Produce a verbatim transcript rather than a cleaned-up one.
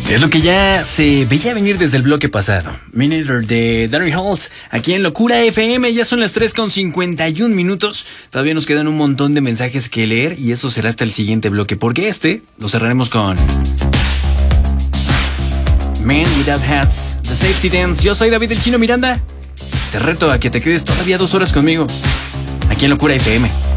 Es lo que ya se veía venir desde el bloque pasado. Minute de Darren Halls, aquí en Locura F M. Ya son las tres con cincuenta y un minutos. Todavía nos quedan un montón de mensajes que leer y eso será hasta el siguiente bloque, porque este lo cerraremos con Men Without Hats, The Safety Dance. Yo soy David el Chino Miranda. Te reto a que te quedes todavía dos horas conmigo, aquí en Locura F M.